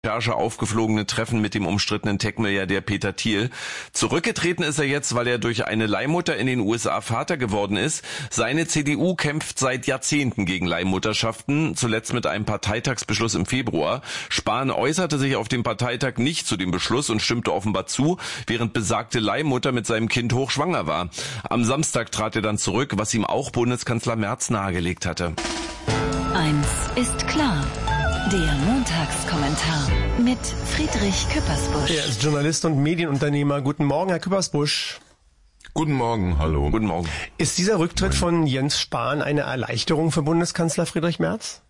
aufgeflogene Treffen mit dem umstrittenen Tech-Milliardär Peter Thiel. Zurückgetreten ist er jetzt, weil er durch eine Leihmutter in den USA Vater geworden ist. Seine CDU kämpft seit Jahrzehnten gegen Leihmutterschaften, zuletzt mit einem Parteitagsbeschluss im Februar. Spahn äußerte sich auf dem Parteitag nicht zu dem Beschluss und stimmte offenbar zu, während besagte Leihmutter mit seinem Kind hochschwanger war. Am Samstag trat er dann zurück, was ihm auch Bundeskanzler Merz nahegelegt hatte. Eins ist klar. Der Montagskommentar mit Friedrich Küppersbusch. Er ist Journalist und Medienunternehmer. Guten Morgen, Herr Küppersbusch. Guten Morgen, hallo. Guten Morgen. Ist dieser Rücktritt von Jens Spahn eine Erleichterung für Bundeskanzler Friedrich Merz?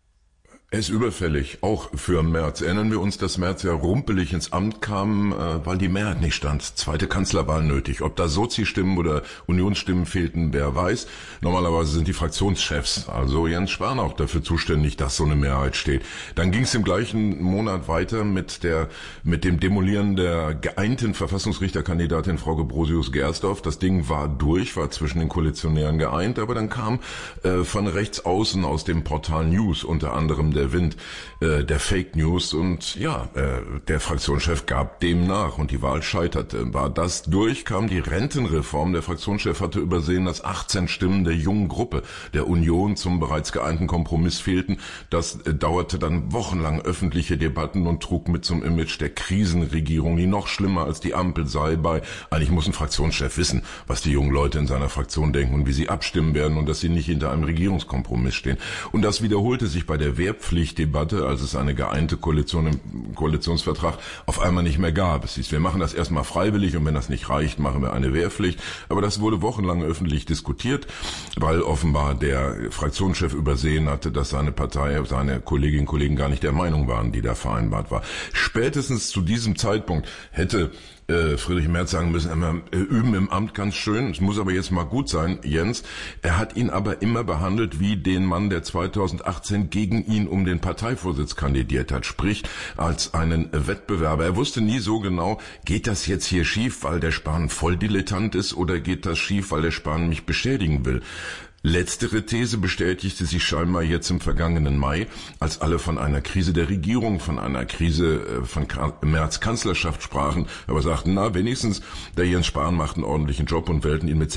Er ist überfällig, auch für Merz. Erinnern wir uns, dass Merz ja rumpelig ins Amt kam, weil die Mehrheit nicht stand. Zweite Kanzlerwahl nötig. Ob da Sozi-Stimmen oder Unionsstimmen fehlten, wer weiß. Normalerweise sind die Fraktionschefs, also Jens Spahn, auch dafür zuständig, dass so eine Mehrheit steht. Dann ging es im gleichen Monat weiter mit dem Demolieren der geeinten Verfassungsrichterkandidatin Frau Gebrosius-Gersdorf. Das Ding war durch, war zwischen den Koalitionären geeint, aber dann kam von rechts außen aus dem Portal News unter anderem der Wind der Fake News und der Fraktionschef gab dem nach und die Wahl scheiterte. War das durch, kam die Rentenreform. Der Fraktionschef hatte übersehen, dass 18 Stimmen der jungen Gruppe der Union zum bereits geeinten Kompromiss fehlten. Das dauerte dann wochenlang öffentliche Debatten und trug mit zum Image der Krisenregierung, die noch schlimmer als die Ampel sei. Eigentlich muss ein Fraktionschef wissen, was die jungen Leute in seiner Fraktion denken und wie sie abstimmen werden und dass sie nicht hinter einem Regierungskompromiss stehen. Und das wiederholte sich bei der Wehrpflichtdebatte, als es eine geeinte Koalition im Koalitionsvertrag auf einmal nicht mehr gab. Es hieß, wir machen das erstmal freiwillig und wenn das nicht reicht, machen wir eine Wehrpflicht. Aber das wurde wochenlang öffentlich diskutiert, weil offenbar der Fraktionschef übersehen hatte, dass seine Partei, seine Kolleginnen und Kollegen gar nicht der Meinung waren, die da vereinbart war. Spätestens zu diesem Zeitpunkt hätte Friedrich Merz sagen müssen, üben im Amt ganz schön, es muss aber jetzt mal gut sein, Jens. Er hat ihn aber immer behandelt wie den Mann, der 2018 gegen ihn um den Parteivorsitz kandidiert hat, sprich als einen Wettbewerber. Er wusste nie so genau, geht das jetzt hier schief, weil der Spahn Volldilettant ist oder geht das schief, weil der Spahn mich beschädigen will. Letztere These bestätigte sich scheinbar jetzt im vergangenen Mai, als alle von einer Krise der Regierung, von einer Krise von Merz Kanzlerschaft sprachen, aber sagten, wenigstens der Jens Spahn macht einen ordentlichen Job und wählten ihn mit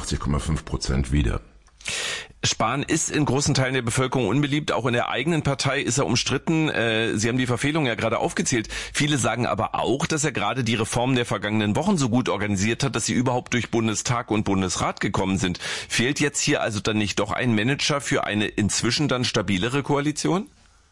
86,5% wieder. Spahn ist in großen Teilen der Bevölkerung unbeliebt, auch in der eigenen Partei ist er umstritten. Sie haben die Verfehlungen ja gerade aufgezählt. Viele sagen aber auch, dass er gerade die Reformen der vergangenen Wochen so gut organisiert hat, dass sie überhaupt durch Bundestag und Bundesrat gekommen sind. Fehlt jetzt hier also dann nicht doch ein Manager für eine inzwischen dann stabilere Koalition?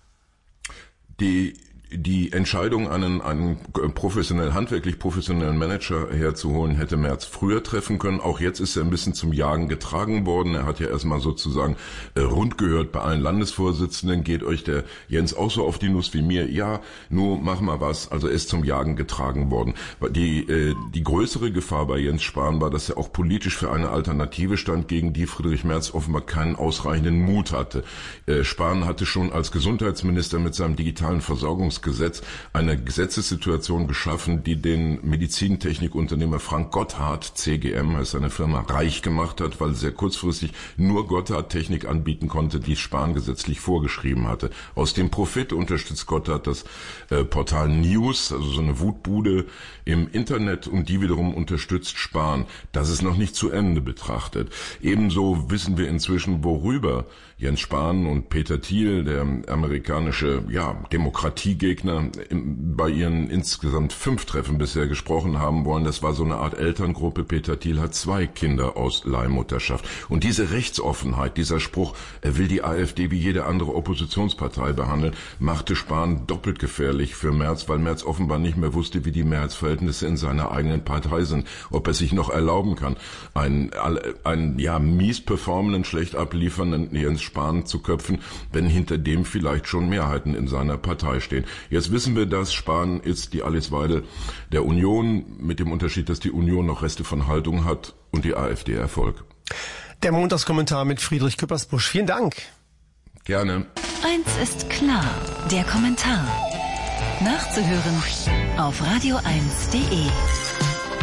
Die Entscheidung, einen handwerklich professionellen Manager herzuholen, hätte Merz früher treffen können. Auch jetzt ist er ein bisschen zum Jagen getragen worden. Er hat ja erstmal sozusagen rund gehört bei allen Landesvorsitzenden. Geht euch der Jens auch so auf die Nuss wie mir? Ja, nur mach mal was. Also er ist zum Jagen getragen worden. Die größere Gefahr bei Jens Spahn war, dass er auch politisch für eine Alternative stand, gegen die Friedrich Merz offenbar keinen ausreichenden Mut hatte. Spahn hatte schon als Gesundheitsminister mit seinem digitalen Versorgungsgesetz eine Gesetzessituation geschaffen, die den Medizintechnikunternehmer Frank Gotthard, CGM, heißt seine Firma, reich gemacht hat, weil sehr kurzfristig nur Gotthard Technik anbieten konnte, die Spahn gesetzlich vorgeschrieben hatte. Aus dem Profit unterstützt Gotthard das Portal News, also so eine Wutbude im Internet, und die wiederum unterstützt Spahn. Das ist noch nicht zu Ende betrachtet. Ebenso wissen wir inzwischen, worüber Jens Spahn und Peter Thiel, der amerikanische Demokratiegegner, bei ihren insgesamt 5 Treffen bisher gesprochen haben wollen. Das war so eine Art Elterngruppe. Peter Thiel hat 2 Kinder aus Leihmutterschaft. Und diese Rechtsoffenheit, dieser Spruch, er will die AfD wie jede andere Oppositionspartei behandeln, machte Spahn doppelt gefährlich für Merz, weil Merz offenbar nicht mehr wusste, wie die Mehrheitsverhältnisse in seiner eigenen Partei sind. Ob er sich noch erlauben kann, einen mies performenden, schlecht abliefernden Jens Spahn zu köpfen, wenn hinter dem vielleicht schon Mehrheiten in seiner Partei stehen. Jetzt wissen wir, dass Spahn ist die Alice Weidel der Union, mit dem Unterschied, dass die Union noch Reste von Haltung hat und die AfD Erfolg. Der Montagskommentar mit Friedrich Küppersbusch. Vielen Dank. Gerne. Eins ist klar, der Kommentar. Nachzuhören auf radio1.de.